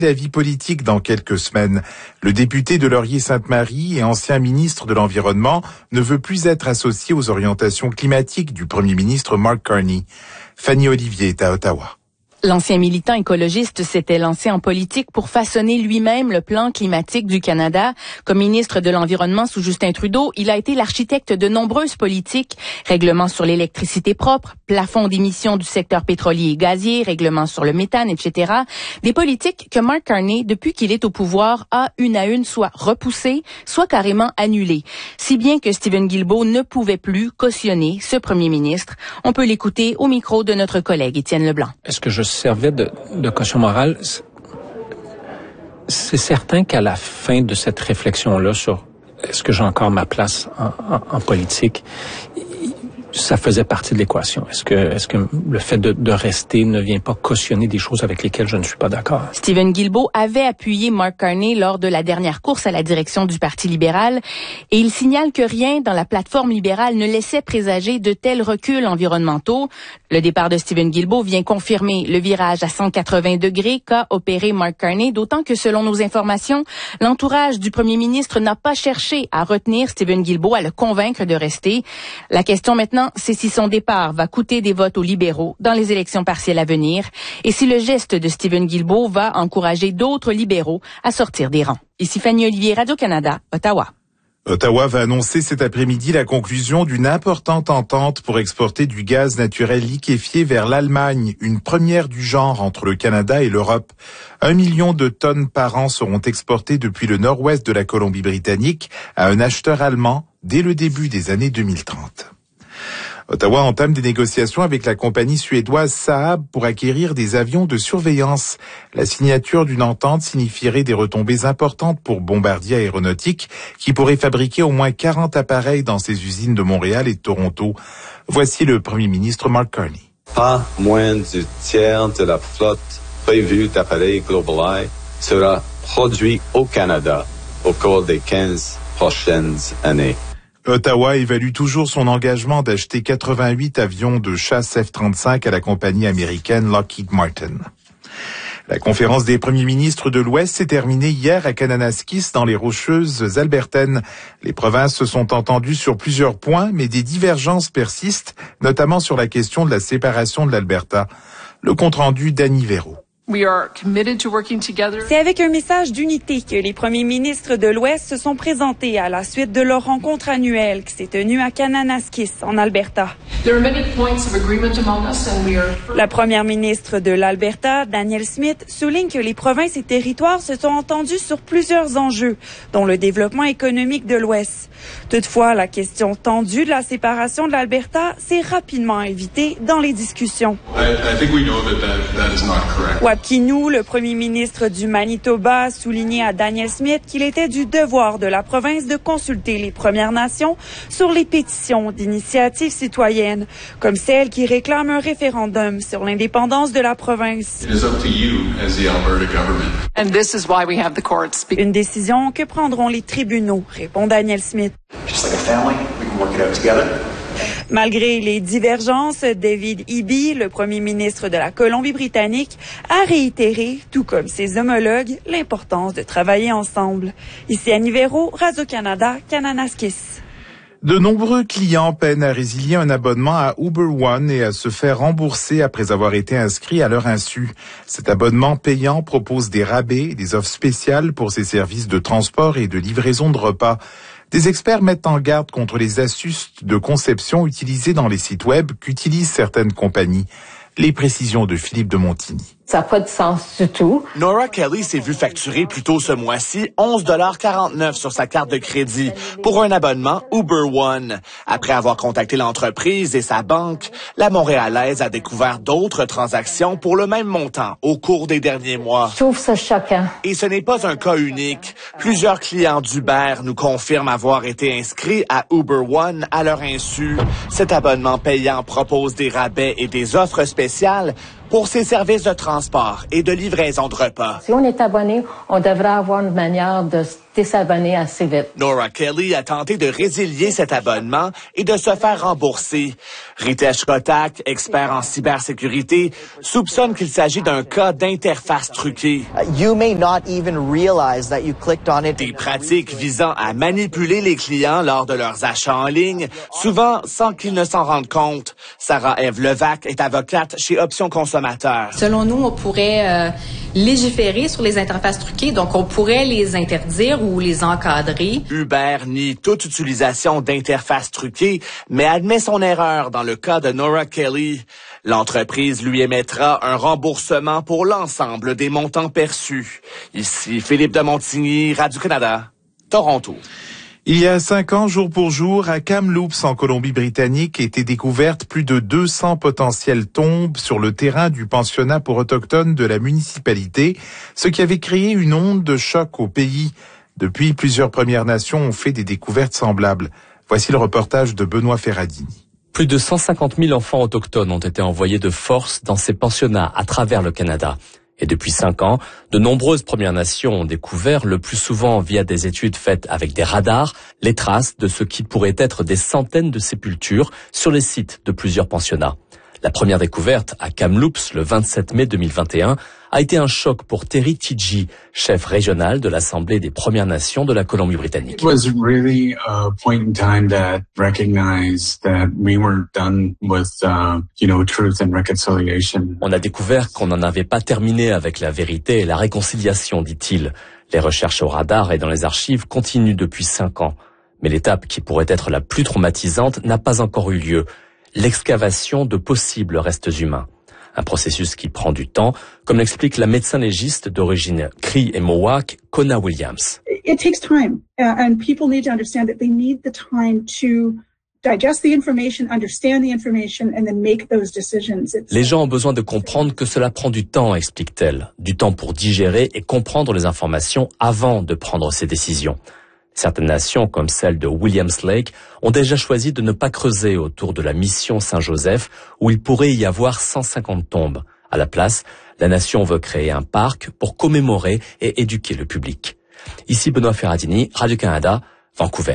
La vie politique dans quelques semaines. Le député de Laurier-Sainte-Marie et ancien ministre de l'Environnement ne veut plus être associé aux orientations climatiques du Premier ministre Mark Carney. Fanny Olivier est à Ottawa. L'ancien militant écologiste s'était lancé en politique pour façonner lui-même le plan climatique du Canada. Comme ministre de l'Environnement sous Justin Trudeau, il a été l'architecte de nombreuses politiques. Règlements sur l'électricité propre, plafond d'émissions du secteur pétrolier et gazier, règlements sur le méthane, etc. Des politiques que Mark Carney, depuis qu'il est au pouvoir, a une à une soit repoussées, soit carrément annulées. Si bien que Stephen Guilbeault ne pouvait plus cautionner ce premier ministre. On peut l'écouter au micro de notre collègue Étienne Leblanc. Est-ce que je servait de caution morale? C'est certain qu'à la fin de cette réflexion-là sur est-ce que j'ai encore ma place en politique, ça faisait partie de l'équation. Est-ce que le fait de rester ne vient pas cautionner des choses avec lesquelles je ne suis pas d'accord? Stephen Guilbeault avait appuyé Mark Carney lors de la dernière course à la direction du Parti libéral et il signale que rien dans la plateforme libérale ne laissait présager de tels reculs environnementaux. Le départ de Stephen Guilbeault vient confirmer le virage à 180 degrés qu'a opéré Mark Carney, d'autant que selon nos informations, l'entourage du premier ministre n'a pas cherché à retenir Stephen Guilbeault, à le convaincre de rester. La question maintenant, c'est si son départ va coûter des votes aux libéraux dans les élections partielles à venir et si le geste de Stephen Guilbeault va encourager d'autres libéraux à sortir des rangs. Ici Fanny Olivier, Radio-Canada, Ottawa. Ottawa va annoncer cet après-midi la conclusion d'une importante entente pour exporter du gaz naturel liquéfié vers l'Allemagne, une première du genre entre le Canada et l'Europe. 1 million de tonnes par an seront exportées depuis le nord-ouest de la Colombie-Britannique à un acheteur allemand dès le début des années 2030. Ottawa entame des négociations avec la compagnie suédoise Saab pour acquérir des avions de surveillance. La signature d'une entente signifierait des retombées importantes pour Bombardier Aéronautique, qui pourrait fabriquer au moins 40 appareils dans ses usines de Montréal et de Toronto. Voici le premier ministre Mark Carney. Pas moins du tiers de la flotte prévue d'appareils GlobalEye sera produit au Canada au cours des 15 prochaines années. Ottawa évalue toujours son engagement d'acheter 88 avions de chasse F-35 à la compagnie américaine Lockheed Martin. La conférence des premiers ministres de l'Ouest s'est terminée hier à Kananaskis dans les Rocheuses albertaines. Les provinces se sont entendues sur plusieurs points, mais des divergences persistent, notamment sur la question de la séparation de l'Alberta. Le compte-rendu d'Annie Véraud. C'est avec un message d'unité que les premiers ministres de l'Ouest se sont présentés à la suite de leur rencontre annuelle qui s'est tenue à Kananaskis, en Alberta. La première ministre de l'Alberta, Danielle Smith, souligne que les provinces et territoires se sont entendus sur plusieurs enjeux, dont le développement économique de l'Ouest. Toutefois, la question tendue de la séparation de l'Alberta s'est rapidement évitée dans les discussions. Wab Kinew, le premier ministre du Manitoba, a souligné à Danielle Smith qu'il était du devoir de la province de consulter les Premières Nations sur les pétitions d'initiatives citoyennes, comme celle qui réclame un référendum sur l'indépendance de la province. Une décision que prendront les tribunaux, répond Danielle Smith. Malgré les divergences, David Eby, le premier ministre de la Colombie-Britannique, a réitéré, tout comme ses homologues, l'importance de travailler ensemble. Ici Annie Véraud, Radio-Canada, Kananaskis. De nombreux clients peinent à résilier un abonnement à Uber One et à se faire rembourser après avoir été inscrits à leur insu. Cet abonnement payant propose des rabais et des offres spéciales pour ses services de transport et de livraison de repas. Des experts mettent en garde contre les astuces de conception utilisées dans les sites web qu'utilisent certaines compagnies. Les précisions de Philippe de Montigny. Ça n'a pas de sens du tout. Nora Kelly s'est vue facturer plus tôt ce mois-ci 11,49 $ sur sa carte de crédit pour un abonnement Uber One. Après avoir contacté l'entreprise et sa banque, la Montréalaise a découvert d'autres transactions pour le même montant au cours des derniers mois. Je trouve ça choquant. Et ce n'est pas un cas unique. Plusieurs clients d'Uber nous confirment avoir été inscrits à Uber One à leur insu. Cet abonnement payant propose des rabais et des offres spéciales pour ses services de transport et de livraison de repas. Si on est abonné, on devrait avoir une manière de désabonner assez vite. Nora Kelly a tenté de résilier cet abonnement et de se faire rembourser. Ritesh Kotak, expert en cybersécurité, soupçonne qu'il s'agit d'un cas d'interface truquée. You may not even realize that you clicked on it. Des pratiques visant à manipuler les clients lors de leurs achats en ligne, souvent sans qu'ils ne s'en rendent compte. Sarah-Ève Levac est avocate chez Options Consommateurs. Selon nous, on pourrait légiférer sur les interfaces truquées, donc on pourrait les interdire ou les encadrer. Uber nie toute utilisation d'interfaces truquées, mais admet son erreur dans le cas de Nora Kelly. L'entreprise lui émettra un remboursement pour l'ensemble des montants perçus. Ici Philippe de Montigny, Radio-Canada, Toronto. Il y a 5 ans, jour pour jour, à Kamloops, en Colombie-Britannique, étaient découvertes plus de 200 potentielles tombes sur le terrain du pensionnat pour autochtones de la municipalité, ce qui avait créé une onde de choc au pays. Depuis, plusieurs Premières Nations ont fait des découvertes semblables. Voici le reportage de Benoît Ferradini. Plus de 150 000 enfants autochtones ont été envoyés de force dans ces pensionnats à travers le Canada. Et depuis 5 ans, de nombreuses Premières Nations ont découvert, le plus souvent via des études faites avec des radars, les traces de ce qui pourrait être des centaines de sépultures sur les sites de plusieurs pensionnats. La première découverte à Kamloops le 27 mai 2021 a été un choc pour Terry Tidji, chef régional de l'Assemblée des Premières Nations de la Colombie-Britannique. It was really a point in time that recognized that we were done with, truth and reconciliation. On a découvert qu'on n'en avait pas terminé avec la vérité et la réconciliation, dit-il. Les recherches au radar et dans les archives continuent depuis 5 ans. Mais l'étape qui pourrait être la plus traumatisante n'a pas encore eu lieu. L'excavation de possibles restes humains. Un processus qui prend du temps, comme l'explique la médecin légiste d'origine Cree et Mohawk, Kona Williams. It takes time, and people need to understand that they need the time to digest the information, understand the information, and then make those decisions. Les gens ont besoon de comprendre que cela prend du temps, explique-t-elle. Du temps pour digérer et comprendre les informations avant de prendre ces décisions. Certaines nations, comme celle de Williams Lake, ont déjà choisi de ne pas creuser autour de la mission Saint-Joseph, où il pourrait y avoir 150 tombes. À la place, la nation veut créer un parc pour commémorer et éduquer le public. Ici Benoît Ferradini, Radio-Canada, Vancouver.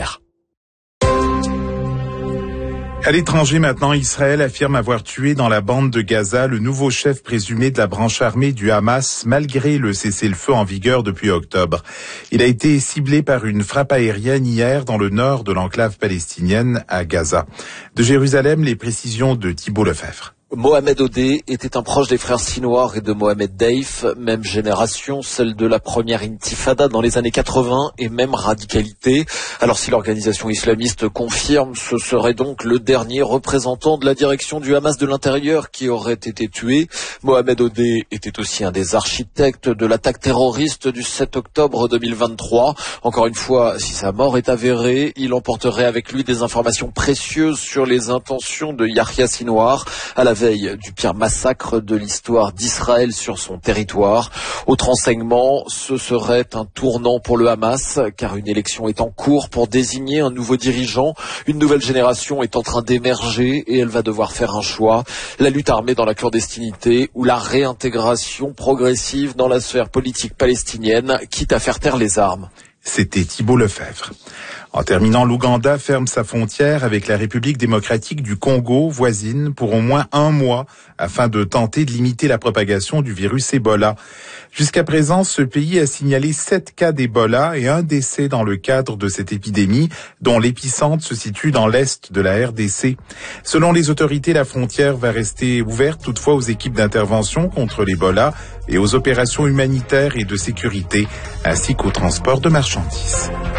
À l'étranger maintenant, Israël affirme avoir tué dans la bande de Gaza le nouveau chef présumé de la branche armée du Hamas, malgré le cessez-le-feu en vigueur depuis octobre. Il a été ciblé par une frappe aérienne hier dans le nord de l'enclave palestinienne à Gaza. De Jérusalem, les précisions de Thibault Lefebvre. Mohamed Odeh était un proche des frères Sinwar et de Mohamed Deif, même génération, celle de la première intifada dans les années 80 et même radicalité. Alors si l'organisation islamiste confirme, ce serait donc le dernier représentant de la direction du Hamas de l'intérieur qui aurait été tué. Mohamed Odeh était aussi un des architectes de l'attaque terroriste du 7 octobre 2023. Encore une fois, si sa mort est avérée, il emporterait avec lui des informations précieuses sur les intentions de Yahya Sinwar à la veille du pire massacre de l'histoire d'Israël sur son territoire. Autre enseignement, ce serait un tournant pour le Hamas, car une élection est en cours pour désigner un nouveau dirigeant. Une nouvelle génération est en train d'émerger et elle va devoir faire un choix. La lutte armée dans la clandestinité ou la réintégration progressive dans la sphère politique palestinienne, quitte à faire taire les armes. C'était Thibault Lefebvre. En terminant, l'Ouganda ferme sa frontière avec la République démocratique du Congo, voisine, pour au moins 1 mois, afin de tenter de limiter la propagation du virus Ebola. Jusqu'à présent, ce pays a signalé 7 cas d'Ebola et 1 décès dans le cadre de cette épidémie, dont l'épicentre se situe dans l'est de la RDC. Selon les autorités, la frontière va rester ouverte toutefois aux équipes d'intervention contre l'Ebola et aux opérations humanitaires et de sécurité, ainsi qu'au transport de marchandises.